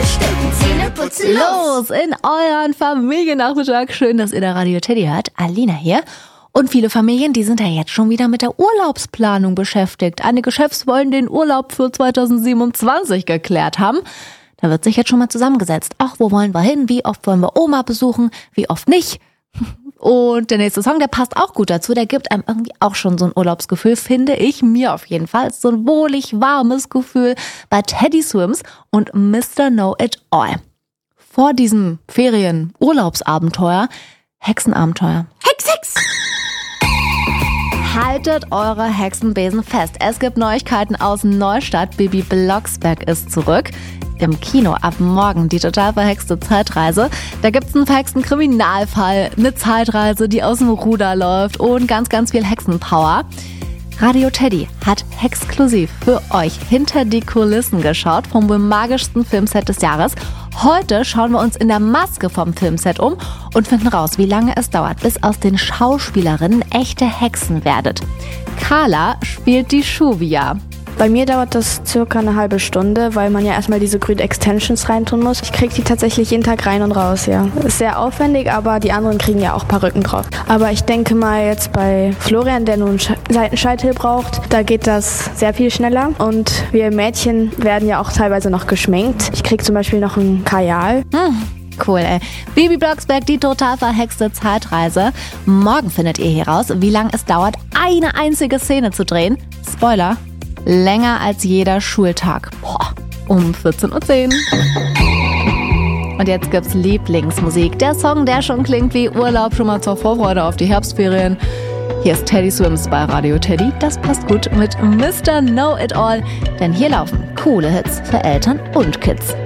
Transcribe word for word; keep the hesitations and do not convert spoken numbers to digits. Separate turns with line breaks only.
Stunden Zähne putzen.
Los in euren Familiennachmittag. Schön, dass ihr da Radio Teddy hört. Alina hier. Und viele Familien, die sind ja jetzt schon wieder mit der Urlaubsplanung beschäftigt. Einige Chefs wollen den Urlaub für zweitausendsiebenundzwanzig geklärt haben. Da wird sich jetzt schon mal zusammengesetzt. Ach, wo wollen wir hin? Wie oft wollen wir Oma besuchen? Wie oft nicht? Und der nächste Song, der passt auch gut dazu. Der gibt einem irgendwie auch schon so ein Urlaubsgefühl, finde ich, mir auf jeden Fall. So ein wohlig warmes Gefühl bei Teddy Swims und Mister Know-It-All. Vor diesem Ferien-Urlaubsabenteuer, Hexenabenteuer.
Hex, Hex!
Haltet eure Hexenbesen fest. Es gibt Neuigkeiten aus Neustadt. Bibi Blocksberg ist zurück. Im Kino ab morgen die total verhexte Zeitreise. Da gibt's einen verhexten Kriminalfall, eine Zeitreise, die aus dem Ruder läuft und ganz, ganz viel Hexenpower. Radio Teddy hat exklusiv für euch hinter die Kulissen geschaut vom wohl magischsten Filmset des Jahres. Heute schauen wir uns in der Maske vom Filmset um und finden raus, wie lange es dauert, bis aus den Schauspielerinnen echte Hexen werdet. Carla spielt die Shuvia.
Bei mir dauert das circa eine halbe Stunde, weil man ja erstmal diese grünen Extensions reintun muss. Ich kriege die tatsächlich jeden Tag rein und raus, ja. Ist sehr aufwendig, aber die anderen kriegen ja auch Perücken drauf. Aber ich denke mal jetzt bei Florian, der nun einen Seitenscheitel braucht, da geht das sehr viel schneller. Und wir Mädchen werden ja auch teilweise noch geschminkt. Ich kriege zum Beispiel noch ein Kajal.
Hm. Cool, ey. Bibi Blocksberg, die total verhexte Zeitreise. Morgen findet ihr hier raus, wie lange es dauert, eine einzige Szene zu drehen. Spoiler, länger als jeder Schultag. Boah, um vierzehn Uhr zehn. Und jetzt gibt's Lieblingsmusik. Der Song, der schon klingt wie Urlaub, schon mal zur Vorfreude auf die Herbstferien. Hier ist Teddy Swims bei Radio Teddy. Das passt gut mit Mister Know-It-All. Denn hier laufen coole Hits für Eltern und Kids.